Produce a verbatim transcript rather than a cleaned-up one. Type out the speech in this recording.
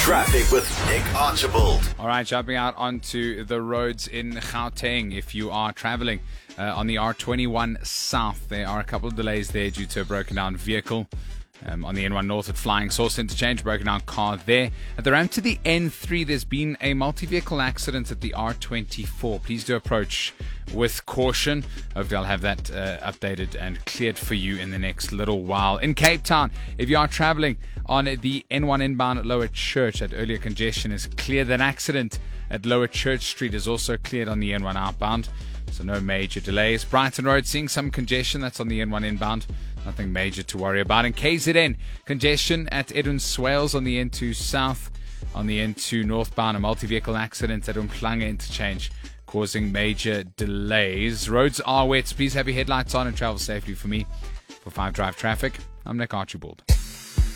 Traffic with Nick Archibald. All right, jumping out onto the roads in Gauteng. If you are traveling uh, on the R twenty-one South, there are a couple of delays there due to a broken down vehicle. Um, on the N one North at Flying Sauce Interchange, broken down car there. At the ramp to the N three, there's been a multi-vehicle accident at the R twenty-four. Please do approach with caution. Hopefully I'll have that uh, updated and cleared for you in the next little while. In Cape Town, if you are traveling on the N one inbound at Lower Church, that earlier congestion is cleared. That accident at Lower Church Street is also cleared on the N one outbound, so no major delays. Brighton Road, seeing some congestion. That's on the N one inbound. Nothing major to worry about. In K Z N, congestion at Edwin Swales on the N two South. On the N two northbound, a multi-vehicle accident at Umhlanga Interchange causing major delays. Roads are wet. Please have your headlights on and travel safely. For me, for five Drive Traffic, I'm Nick Archibald.